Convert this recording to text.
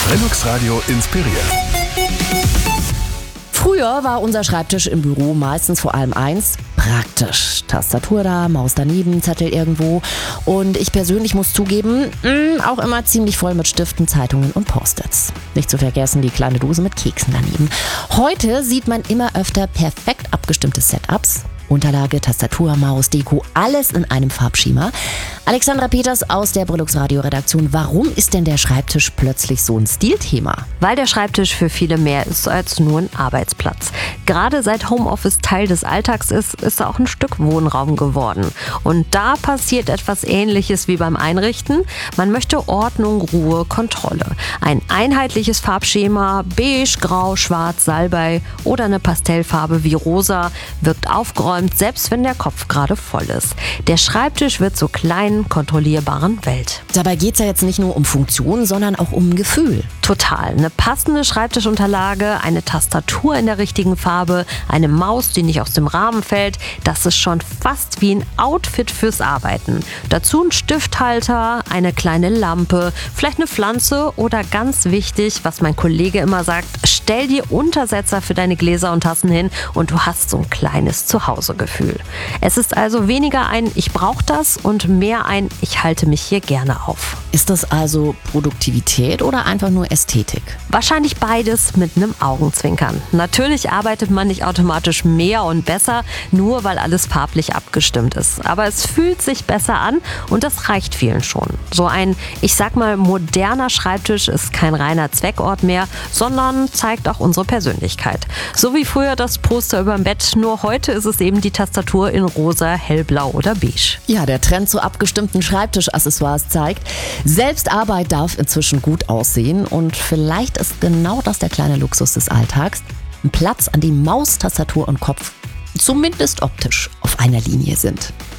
Velux Radio inspiriert. Früher war unser Schreibtisch im Büro meistens vor allem eins: praktisch. Tastatur da, Maus daneben, Zettel irgendwo. Und ich persönlich muss zugeben, auch immer ziemlich voll mit Stiften, Zeitungen und Post-its. Nicht zu vergessen die kleine Dose mit Keksen daneben. Heute sieht man immer öfter perfekt abgestimmte Setups. Unterlage, Tastatur, Maus, Deko, alles in einem Farbschema. Alexandra Peters aus der Velux Radio Redaktion. Warum ist denn der Schreibtisch plötzlich so ein Stilthema? Weil der Schreibtisch für viele mehr ist als nur ein Arbeitsplatz. Gerade seit Homeoffice Teil des Alltags ist er auch ein Stück Wohnraum geworden. Und da passiert etwas Ähnliches wie beim Einrichten. Man möchte Ordnung, Ruhe, Kontrolle. Ein einheitliches Farbschema, beige, grau, schwarz, Salbei oder eine Pastellfarbe wie rosa wirkt aufgeräumt, selbst wenn der Kopf gerade voll ist. Der Schreibtisch wird zur kleinen, kontrollierbaren Welt. Dabei geht es ja jetzt nicht nur um Funktion, sondern auch um Gefühl. Total. Eine passende Schreibtischunterlage, eine Tastatur in der richtigen Farbe, eine Maus, die nicht aus dem Rahmen fällt, das ist schon fast wie ein Outfit fürs Arbeiten. Dazu ein Stifthalter, eine kleine Lampe, vielleicht eine Pflanze oder ganz wichtig, was mein Kollege immer sagt: stell dir Untersetzer für deine Gläser und Tassen hin und du hast so ein kleines Zuhausegefühl. Es ist also weniger ein Ich brauche das und mehr ein Ich halte mich hier gerne auf. Ist das also Produktivität oder einfach nur Ästhetik? Wahrscheinlich beides mit einem Augenzwinkern. Natürlich arbeitet man nicht automatisch mehr und besser, nur weil alles farblich abgestimmt ist. Aber es fühlt sich besser an und das reicht vielen schon. So ein, ich sag mal, moderner Schreibtisch ist kein reiner Zweckort mehr, sondern zeigt auch unsere Persönlichkeit. So wie früher das Poster überm Bett, nur heute ist es eben die Tastatur in rosa, hellblau oder beige. Ja, der Trend zu abgestimmten Schreibtischaccessoires zeigt, selbst Arbeit darf inzwischen gut aussehen und vielleicht ist genau das der kleine Luxus des Alltags. Ein Platz, an dem Maus, Tastatur und Kopf zumindest optisch auf einer Linie sind.